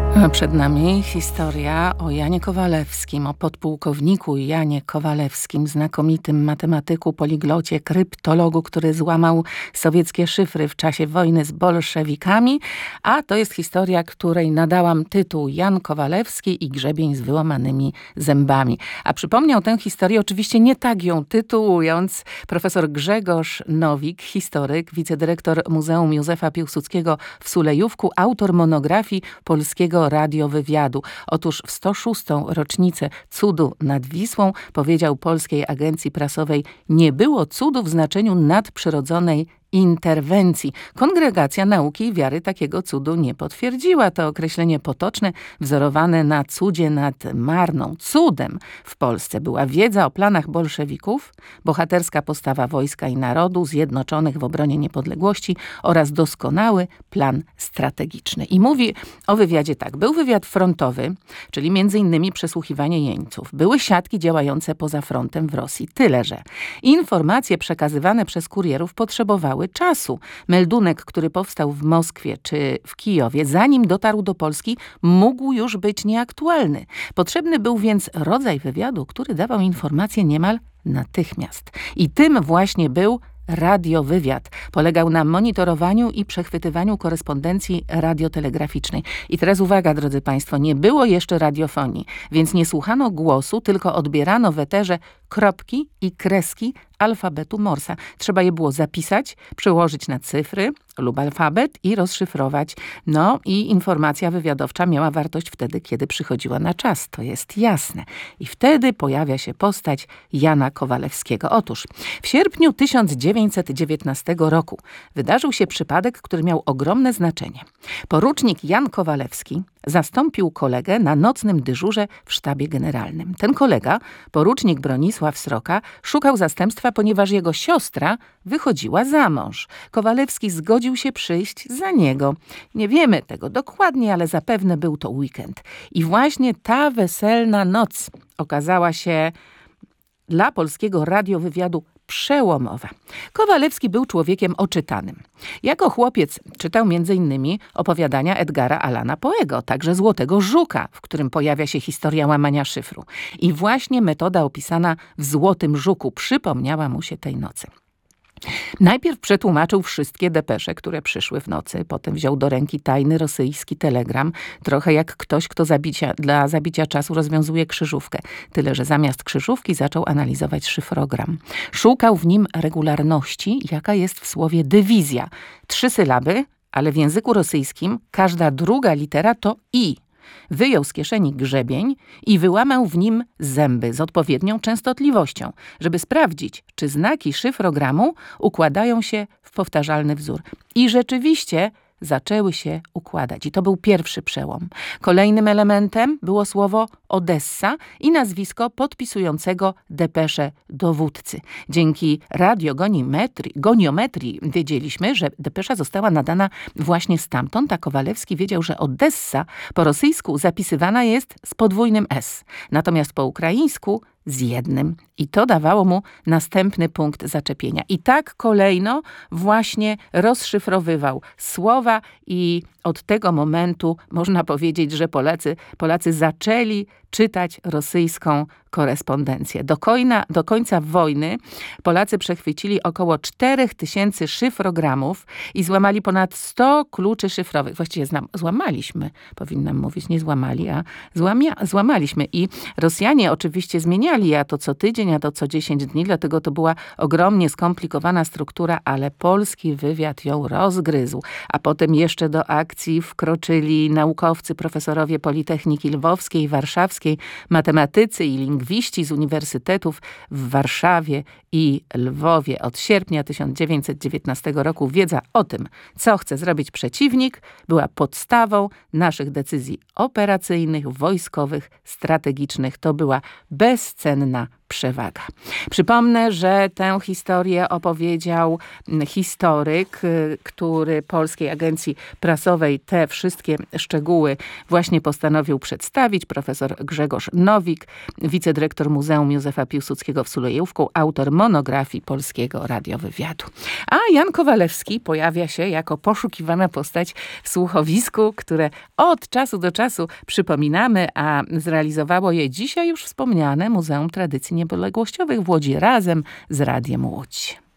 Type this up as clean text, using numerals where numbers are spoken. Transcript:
Przed nami historia o Janie Kowalewskim, o podpułkowniku Janie Kowalewskim, znakomitym matematyku, poliglocie, kryptologu, który złamał sowieckie szyfry w czasie wojny z bolszewikami. A to jest historia, której nadałam tytuł Jan Kowalewski i grzebień z wyłamanymi zębami. A przypomniał tę historię, oczywiście nie tak ją tytułując, profesor Grzegorz Nowik, historyk, wicedyrektor Muzeum Józefa Piłsudskiego w Sulejówku, autor monografii polskiego radiowywiadu. Otóż w 106. rocznicę cudu nad Wisłą powiedział Polskiej Agencji Prasowej: nie było cudu w znaczeniu nadprzyrodzonej interwencji. Kongregacja Nauki i Wiary takiego cudu nie potwierdziła. To określenie potoczne, wzorowane na cudzie nad Marną. Cudem w Polsce była wiedza o planach bolszewików, bohaterska postawa wojska i narodu zjednoczonych w obronie niepodległości oraz doskonały plan strategiczny. I mówi o wywiadzie tak. Był wywiad frontowy, czyli między innymi przesłuchiwanie jeńców. Były siatki działające poza frontem w Rosji. Tyle, że informacje przekazywane przez kurierów potrzebowały czasu. Meldunek, który powstał w Moskwie czy w Kijowie, zanim dotarł do Polski, mógł już być nieaktualny. Potrzebny był więc rodzaj wywiadu, który dawał informacje niemal natychmiast. I tym właśnie był radiowywiad. Polegał na monitorowaniu i przechwytywaniu korespondencji radiotelegraficznej. I teraz uwaga, drodzy Państwo, nie było jeszcze radiofonii, więc nie słuchano głosu, tylko odbierano w eterze kropki i kreski alfabetu Morsa. Trzeba je było zapisać, przełożyć na cyfry lub alfabet i rozszyfrować. No i informacja wywiadowcza miała wartość wtedy, kiedy przychodziła na czas. To jest jasne. I wtedy pojawia się postać Jana Kowalewskiego. Otóż w sierpniu 1919 roku wydarzył się przypadek, który miał ogromne znaczenie. Porucznik Jan Kowalewski zastąpił kolegę na nocnym dyżurze w sztabie generalnym. Ten kolega, porucznik Bronisław Sroka, szukał zastępstwa, ponieważ jego siostra wychodziła za mąż. Kowalewski zgodził się przyjść za niego. Nie wiemy tego dokładnie, ale zapewne był to weekend. I właśnie ta weselna noc okazała się dla polskiego radiowywiadu przełomowa. Kowalewski był człowiekiem oczytanym. Jako chłopiec czytał m.in. opowiadania Edgara Allana Poego, także Złotego Żuka, w którym pojawia się historia łamania szyfru. I właśnie metoda opisana w Złotym Żuku przypomniała mu się tej nocy. Najpierw przetłumaczył wszystkie depesze, które przyszły w nocy. Potem wziął do ręki tajny rosyjski telegram. Trochę jak ktoś, kto dla zabicia czasu rozwiązuje krzyżówkę. Tyle, że zamiast krzyżówki zaczął analizować szyfrogram. Szukał w nim regularności, jaka jest w słowie dywizja. 3 sylaby, ale w języku rosyjskim każda druga litera to i. Wyjął z kieszeni grzebień i wyłamał w nim zęby z odpowiednią częstotliwością, żeby sprawdzić, czy znaki szyfrogramu układają się w powtarzalny wzór. I rzeczywiście zaczęły się układać. I to był pierwszy przełom. Kolejnym elementem było słowo Odessa i nazwisko podpisującego depeszę dowódcy. Dzięki goniometrii wiedzieliśmy, że depesza została nadana właśnie stamtąd, a Kowalewski wiedział, że Odessa po rosyjsku zapisywana jest z podwójnym S, natomiast po ukraińsku z jednym. I to dawało mu następny punkt zaczepienia. I tak kolejno właśnie rozszyfrowywał słowa i od tego momentu można powiedzieć, że Polacy zaczęli czytać rosyjską korespondencję. Do końca wojny Polacy przechwycili około 4000 szyfrogramów i złamali ponad 100 kluczy szyfrowych. Właściwie złamaliśmy, powinnam mówić, nie złamali, a złamaliśmy. I Rosjanie oczywiście zmieniali, a to co tydzień, a to co 10 dni, dlatego to była ogromnie skomplikowana struktura, ale polski wywiad ją rozgryzł. A potem jeszcze do akcji wkroczyli naukowcy, profesorowie Politechniki Lwowskiej, Warszawskiej, matematycy i lingwiści z uniwersytetów w Warszawie i Lwowie. Od sierpnia 1919 roku wiedza o tym, co chce zrobić przeciwnik, była podstawą naszych decyzji operacyjnych, wojskowych, strategicznych. To była bezcenna przewaga. Przypomnę, że tę historię opowiedział historyk, który Polskiej Agencji Prasowej te wszystkie szczegóły właśnie postanowił przedstawić. Profesor Grzegorz Nowik, wicedyrektor Muzeum Józefa Piłsudskiego w Sulejówku, autor monografii Polskiego Radiowywiadu. A Jan Kowalewski pojawia się jako poszukiwana postać w słuchowisku, które od czasu do czasu przypominamy, a zrealizowało je dzisiaj już wspomniane Muzeum Tradycji Niepodległościowych w Łodzi razem z Radiem Łódź.